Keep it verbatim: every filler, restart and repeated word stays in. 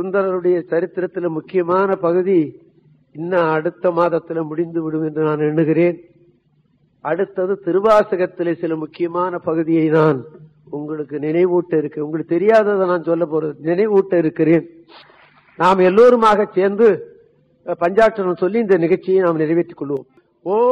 புரந்தரருடைய சரித்திரத்தில் முக்கியமான பகுதி இன்னும் அடுத்த மாதத்தில் முடிந்து விடும் என்று நான் எண்ணுகிறேன். அடுத்தது திருவாசகத்திலே சில முக்கியமான பகுதியை நான் உங்களுக்கு நினைவூட்ட இருக்கு. உங்களுக்கு தெரியாததை நான் சொல்ல போறது நினைவூட்ட இருக்கிறேன். நாம் எல்லோருமாக சேர்ந்து பஞ்சாட்சரம் சொல்லி இந்த நிகழ்ச்சியை நாம் நிறைவேற்றிக் கொள்வோம். ஓ